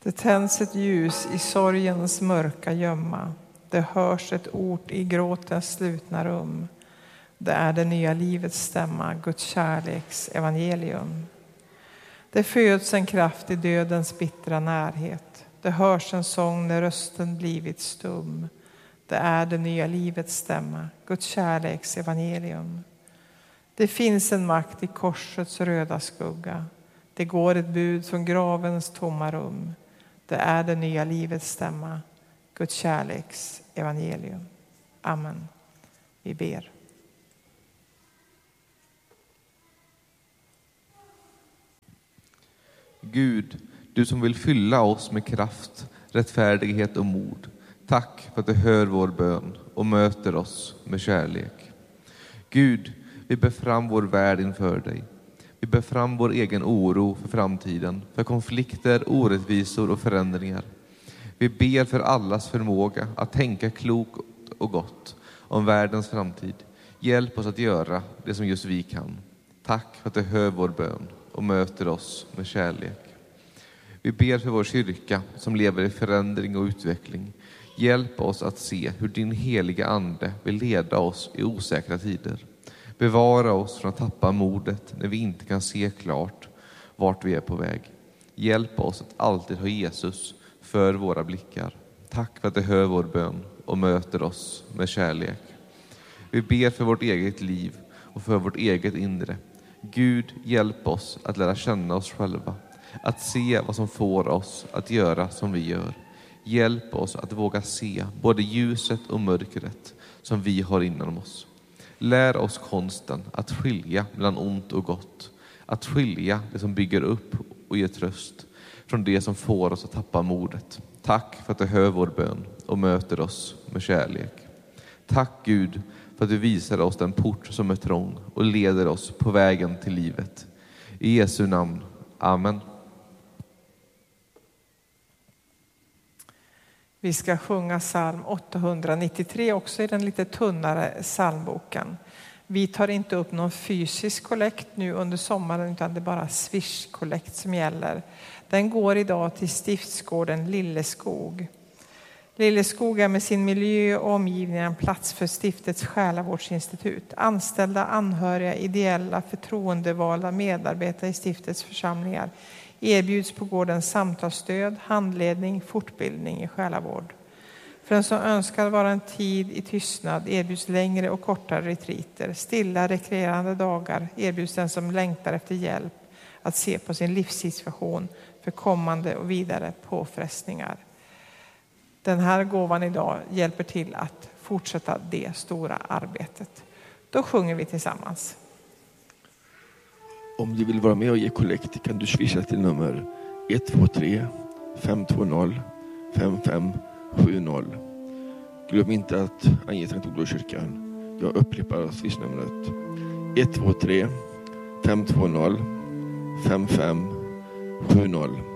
Det tänds ett ljus i sorgens mörka gömma. Det hörs ett ord i gråtens slutna rum. Det är det nya livets stämma, Guds kärleks evangelium. Det föds en kraft i dödens bittra närhet. Det hörs en sång när rösten blivit stum. Det är det nya livets stämma, Guds kärleks evangelium. Det finns en makt i korsets röda skugga. Det går ett bud från gravens tomma rum. Det är det nya livets stämma, Guds kärleks evangelium. Amen. Vi ber. Gud, du som vill fylla oss med kraft, rättfärdighet och mod. Tack för att du hör vår bön och möter oss med kärlek. Gud, vi bär fram vår värld inför dig. Vi bär fram vår egen oro för framtiden, för konflikter, orättvisor och förändringar. Vi ber för allas förmåga att tänka klokt och gott om världens framtid. Hjälp oss att göra det som just vi kan. Tack för att du hör vår bön och möter oss med kärlek. Vi ber för vår kyrka som lever i förändring och utveckling. Hjälp oss att se hur din heliga ande vill leda oss i osäkra tider. Bevara oss från att tappa modet när vi inte kan se klart vart vi är på väg. Hjälp oss att alltid ha Jesus för våra blickar. Tack för att du hör vår bön och möter oss med kärlek. Vi ber för vårt eget liv och för vårt eget inre. Gud, hjälp oss att lära känna oss själva. Att se vad som får oss att göra som vi gör. Hjälp oss att våga se både ljuset och mörkret som vi har inom oss. Lär oss konsten att skilja mellan ont och gott. Att skilja det som bygger upp och ger tröst från det som får oss att tappa modet. Tack för att du hör vår bön och möter oss med kärlek. Tack Gud för att du visar oss den port som är trång och leder oss på vägen till livet. I Jesu namn. Amen. Vi ska sjunga psalm 893 också i den lite tunnare psalmboken. Vi tar inte upp någon fysisk kollekt nu under sommaren utan det är bara Swish-kollekt som gäller. Den går idag till stiftsgården Lilleskog. Lilleskog är med sin miljö och omgivning en plats för stiftets själavårdsinstitut. Anställda, anhöriga, ideella, förtroendevalda medarbetare i stiftets församlingar erbjuds på gården samtalsstöd, handledning, fortbildning i själavård. För den som önskar vara en tid i tystnad erbjuds längre och kortare retriter. Stilla, rekreerande dagar erbjuds den som längtar efter hjälp att se på sin livssituation för kommande och vidare påfrestningar. Den här gåvan idag hjälper till att fortsätta det stora arbetet. Då sjunger vi tillsammans. Om du vill vara med och ge kollekt kan du swisha till nummer 123 520 5570. Glöm inte att ange Sankt Olof kyrkan. Jag upprepar swishnumret 123 520 5570.